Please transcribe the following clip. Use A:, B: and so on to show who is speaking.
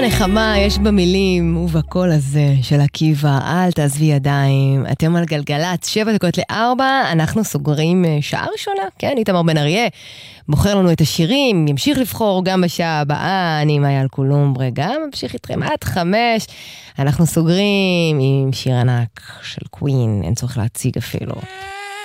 A: נחמה יש במילים ובקול הזה של עקיבא, אל תעזבי ידיים. אתם על גלגלת, 7:07, אנחנו סוגרים שעה ראשונה, כן, איתמר בן אריה בוחר לנו את השירים, ימשיך לבחור גם בשעה הבאה, אני מאיה אלקולומברה, גם ממשיך איתכם עד 5, אנחנו סוגרים עם שיר ענק של קווין, אין צורך להציג אפילו.